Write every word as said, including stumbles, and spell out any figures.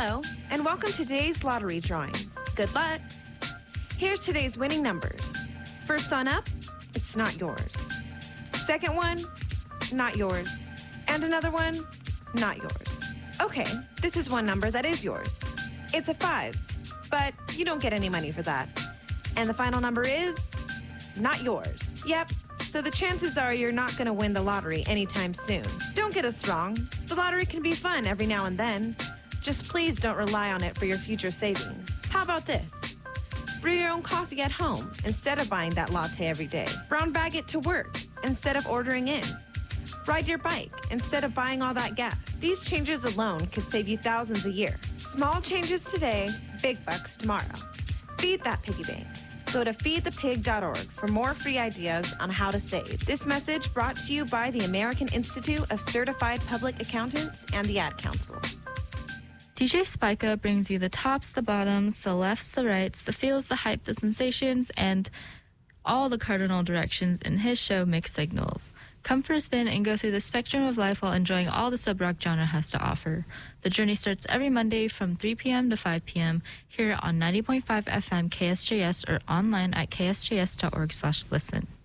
Hello, and welcome to today's lottery drawing. Good luck. Here's today's winning numbers. First on up, it's not yours. Second one, not yours. And another one, not yours. Okay, this is one number that is yours. It's a five, but you don't get any money for that. And the final number is not yours. Yep, so the chances are you're not going to win the lottery anytime soon. Don't get us wrong. The lottery can be fun every now and then. Just please don't rely on it for your future savings. How about this? Brew your own coffee at home instead of buying that latte every day. Brown bag it to work instead of ordering in. Ride your bike instead of buying all that gas. These changes alone could save you thousands a year. Small changes today, big bucks tomorrow. Feed that piggy bank. Go to feed the pig dot org for more free ideas on how to save. This message brought to you by the American Institute of Certified Public Accountants and the Ad Council. D J Spica brings you the tops, the bottoms, the lefts, the rights, the feels, the hype, the sensations, and all the cardinal directions in his show Mixed Signals. Come for a spin and go through the spectrum of life while enjoying all the sub-rock genre has to offer. The journey starts every Monday from three p.m. to five p.m. here on ninety point five F M K S J S or online at k s j s dot org slash listen.